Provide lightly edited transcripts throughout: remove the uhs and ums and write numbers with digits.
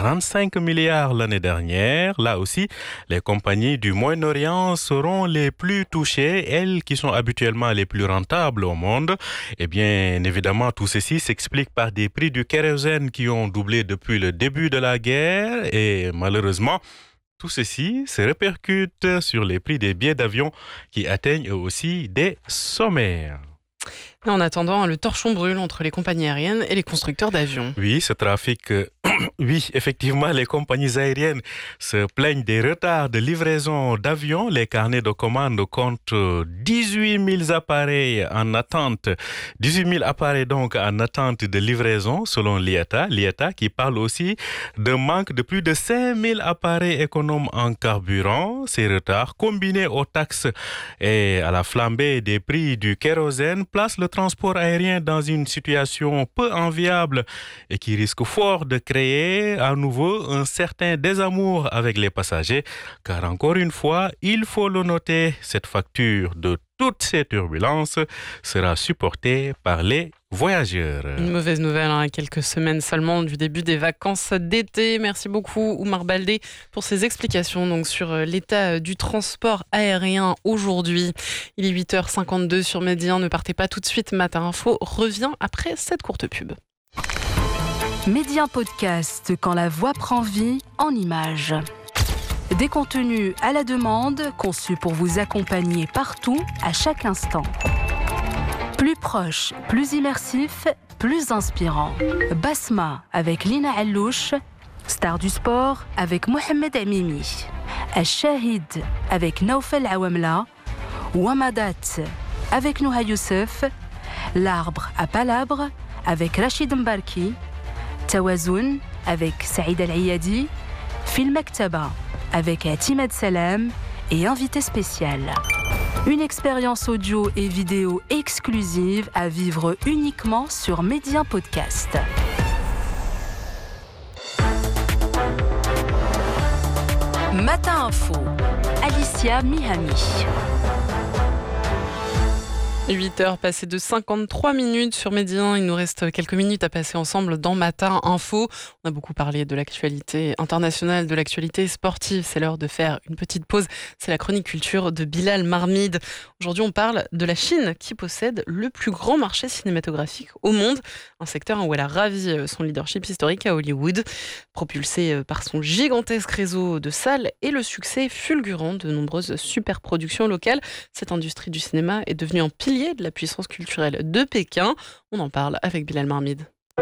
45 milliards l'année dernière. Là aussi, les compagnies du Moyen-Orient seront les plus touchées, elles qui sont habituellement les plus rentables au monde. Et bien évidemment, tout ceci s'explique par des prix du kérosène qui ont doublé depuis le début de la guerre et malheureusement, tout ceci se répercute sur les prix des billets d'avion qui atteignent eux aussi des sommets. Et en attendant, le torchon brûle entre les compagnies aériennes et les constructeurs d'avions. Oui, ce trafic, oui, effectivement, les compagnies aériennes se plaignent des retards de livraison d'avions. Les carnets de commandes comptent 18 000 appareils en attente. 18 000 appareils donc en attente de livraison selon l'IATA. L'IATA qui parle aussi d'un manque de plus de 5 000 appareils économes en carburant. Ces retards, combinés aux taxes et à la flambée des prix du kérosène, placent le transport aérien dans une situation peu enviable et qui risque fort de créer à nouveau un certain désamour avec les passagers. Car encore une fois, il faut le noter, cette facture de toutes ces turbulences sera supportée par les voyageurs. Une mauvaise nouvelle, à quelques semaines seulement du début des vacances d'été. Merci beaucoup Oumar Baldé pour ces explications donc, sur l'état du transport aérien aujourd'hui. Il est 8h52 sur Média. Ne partez pas tout de suite. Matin Info revient après cette courte pub. Média Podcast, quand la voix prend vie en images. Des contenus à la demande, conçus pour vous accompagner partout, à chaque instant. Plus proche, plus immersif, plus inspirant. Basma avec Lina Allouche, Star du sport avec Mohamed Amimi. Al-Shahid avec Naoufel Awamla. Wamadat avec Nouha Youssef. L'arbre à palabre avec Rachid Mbarki. Tawazoun avec Saïd Al-Ayadi. Film Maktaba avec Timad Salam et invité spécial. Une expérience audio et vidéo exclusive à vivre uniquement sur Média Podcast. Matin Info, Alicia Mihami. 8h passées de 53 minutes sur Média. Il nous reste quelques minutes à passer ensemble dans Matin Info. On a beaucoup parlé de l'actualité internationale, de l'actualité sportive. C'est l'heure de faire une petite pause. C'est la chronique culture de Bilal Marmide. Aujourd'hui, on parle de la Chine qui possède le plus grand marché cinématographique au monde. Un secteur où elle a ravi son leadership historique à Hollywood. Propulsé par son gigantesque réseau de salles et le succès fulgurant de nombreuses superproductions locales, cette industrie du cinéma est devenue un pilier de la puissance culturelle de Pékin. On en parle avec Bilal Marmide.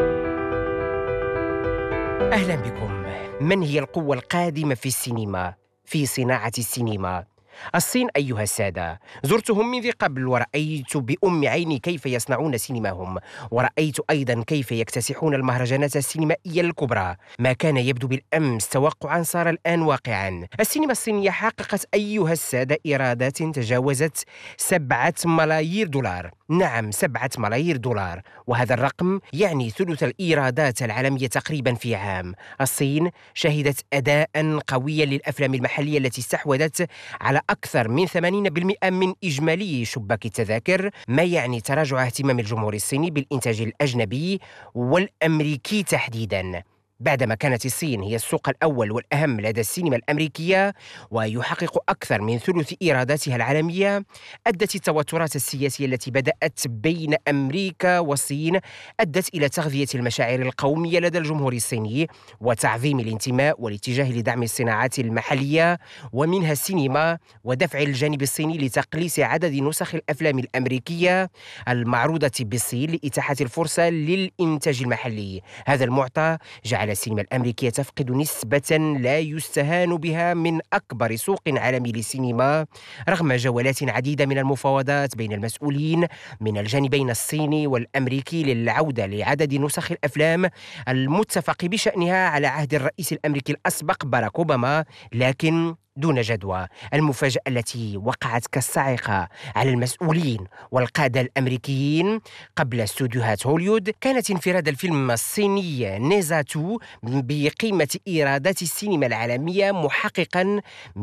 أهلا بكم. من هي القوة القادمة في السينما؟ في صناعة السينما؟ الصين أيها السادة. زرتهم من ذي قبل ورأيت بأم عيني كيف يصنعون سينماهم، ورأيت أيضا كيف يكتسحون المهرجانات السينمائية الكبرى. ما كان يبدو بالأمس توقعا صار الآن واقعا. السينما الصينية حققت أيها السادة إيرادات تجاوزت 7 ملايير دولار. نعم 7 ملايير دولار، وهذا الرقم يعني ثلث الإيرادات العالمية تقريبا في عام. الصين شهدت أداء قويا للأفلام المحلية التي استحوذت على أكثر من 80% من إجمالي شباك التذاكر، ما يعني تراجع اهتمام الجمهور الصيني بالإنتاج الأجنبي والأمريكي تحديداً. بعدما كانت الصين هي السوق الأول والأهم لدى السينما الأمريكية ويحقق أكثر من ثلث إيراداتها العالمية، أدت التوترات السياسية التي بدأت بين أمريكا والصين أدت إلى تغذية المشاعر القومية لدى الجمهور الصيني وتعظيم الانتماء والاتجاه لدعم الصناعات المحلية ومنها السينما، ودفع الجانب الصيني لتقليص عدد نسخ الأفلام الأمريكية المعروضة بالصين لإتاحة الفرصة للإنتاج المحلي. هذا المعطى جعل السينما الأمريكية تفقد نسبة لا يستهان بها من أكبر سوق عالمي للسينما، رغم جولات عديدة من المفاوضات بين المسؤولين من الجانبين الصيني والأمريكي للعودة لعدد نسخ الأفلام المتفق بشأنها على عهد الرئيس الأمريكي الأسبق باراك أوباما، لكن دون جدوى. المفاجأة التي وقعت كالصاعقة على المسؤولين والقادة الأمريكيين قبل استوديوهات هوليوود كانت انفراد الفيلم الصيني نيزاتو بقيمة إيرادات السينما العالمية محققا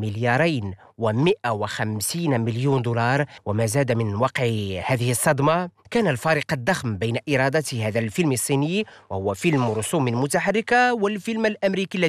2,150 مليون دولار. وما زاد من وقع هذه الصدمة كان الفارق الضخم بين إيرادات هذا الفيلم الصيني وهو فيلم رسوم متحركة والفيلم الأمريكي